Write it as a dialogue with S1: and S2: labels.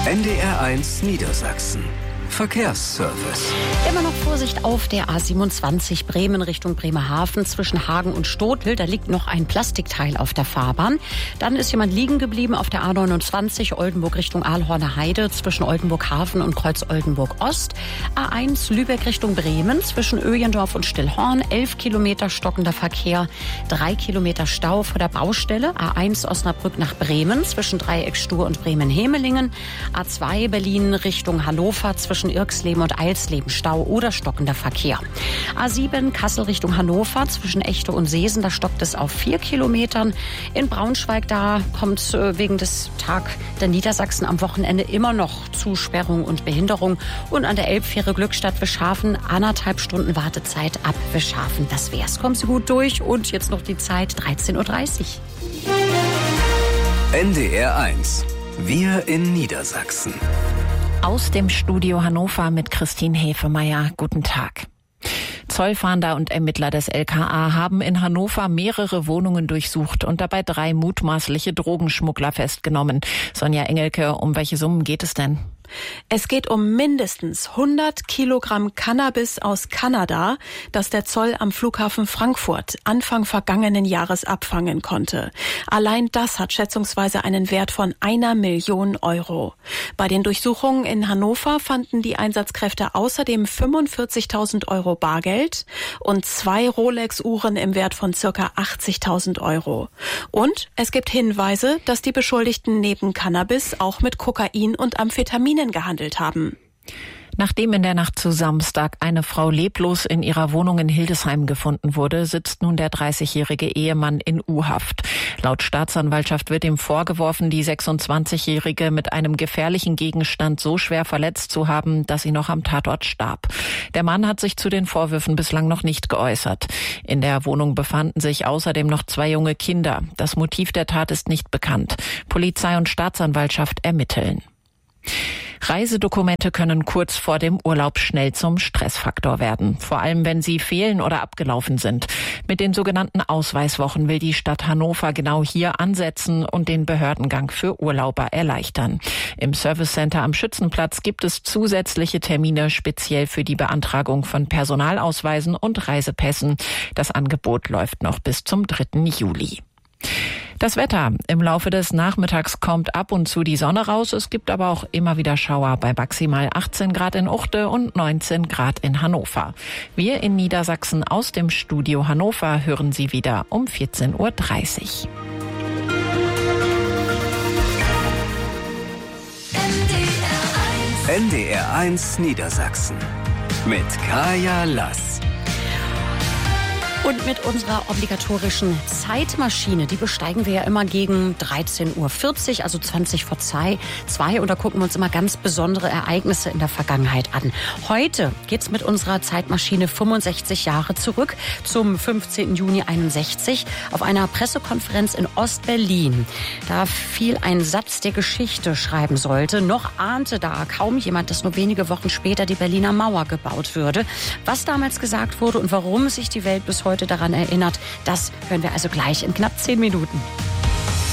S1: NDR1 Niedersachsen. Verkehrsservice.
S2: Immer noch Vorsicht auf der A27 Bremen Richtung Bremerhaven zwischen Hagen und Stotel. Da liegt noch ein Plastikteil auf der Fahrbahn. Dann ist jemand liegen geblieben auf der A29 Oldenburg Richtung Aalhorner Heide zwischen Oldenburg-Hafen und Kreuz Oldenburg-Ost. A1 Lübeck Richtung Bremen zwischen Öjendorf und Stillhorn. 11 Kilometer stockender Verkehr, 3 Kilometer Stau vor der Baustelle. A1 Osnabrück nach Bremen zwischen Dreiecksstuhr und Bremen-Hemelingen. A2 Berlin Richtung Hannover zwischen Irxleben und Eilsleben Stau oder stockender Verkehr. A7 Kassel Richtung Hannover zwischen Echte und Seesen, da stockt es auf 4 Kilometern. In Braunschweig, da kommt wegen des Tag der Niedersachsen am Wochenende immer noch Zusperrung und Behinderung. Und an der Elbfähre Glückstadt-Wischhafen 1,5 Stunden Wartezeit ab Wischhafen. Das wär's. Kommen Sie gut durch und jetzt noch die Zeit 13.30 Uhr.
S1: NDR1. Wir in Niedersachsen.
S3: Aus dem Studio Hannover mit Christine Hefemeyer. Guten Tag. Zollfahnder und Ermittler des LKA haben in Hannover mehrere Wohnungen durchsucht und dabei 3 mutmaßliche Drogenschmuggler festgenommen. Sonja Engelke, um welche Summen geht es denn?
S4: Es geht um mindestens 100 Kilogramm Cannabis aus Kanada, das der Zoll am Flughafen Frankfurt Anfang vergangenen Jahres abfangen konnte. Allein das hat schätzungsweise einen Wert von 1 Million Euro. Bei den Durchsuchungen in Hannover fanden die Einsatzkräfte außerdem 45.000 Euro Bargeld und 2 Rolex-Uhren im Wert von ca. 80.000 Euro. Und es gibt Hinweise, dass die Beschuldigten neben Cannabis auch mit Kokain und Amphetaminen gehandelt haben.
S3: Nachdem in der Nacht zu Samstag eine Frau leblos in ihrer Wohnung in Hildesheim gefunden wurde, sitzt nun der 30-jährige Ehemann in U-Haft. Laut Staatsanwaltschaft wird ihm vorgeworfen, die 26-jährige mit einem gefährlichen Gegenstand so schwer verletzt zu haben, dass sie noch am Tatort starb. Der Mann hat sich zu den Vorwürfen bislang noch nicht geäußert. In der Wohnung befanden sich außerdem noch 2 junge Kinder. Das Motiv der Tat ist nicht bekannt. Polizei und Staatsanwaltschaft ermitteln. Reisedokumente können kurz vor dem Urlaub schnell zum Stressfaktor werden, vor allem wenn sie fehlen oder abgelaufen sind. Mit den sogenannten Ausweiswochen will die Stadt Hannover genau hier ansetzen und den Behördengang für Urlauber erleichtern. Im Servicecenter am Schützenplatz gibt es zusätzliche Termine speziell für die Beantragung von Personalausweisen und Reisepässen. Das Angebot läuft noch bis zum 3. Juli. Das Wetter. Im Laufe des Nachmittags kommt ab und zu die Sonne raus. Es gibt aber auch immer wieder Schauer bei maximal 18 Grad in Uchte und 19 Grad in Hannover. Wir in Niedersachsen aus dem Studio Hannover hören Sie wieder um 14.30 Uhr.
S1: NDR1 Niedersachsen. Mit Kaya Lass.
S2: Und mit unserer obligatorischen Zeitmaschine, die besteigen wir ja immer gegen 13.40 Uhr, also 20 vor 2. Und da gucken wir uns immer ganz besondere Ereignisse in der Vergangenheit an. Heute geht's mit unserer Zeitmaschine 65 Jahre zurück zum 15. Juni 61 auf einer Pressekonferenz in Ost-Berlin. Da fiel ein Satz, der Geschichte schreiben sollte. Noch ahnte da kaum jemand, dass nur wenige Wochen später die Berliner Mauer gebaut würde. Was damals gesagt wurde und warum sich die Welt bis heute daran erinnert, das hören wir also gleich in knapp 10 Minuten.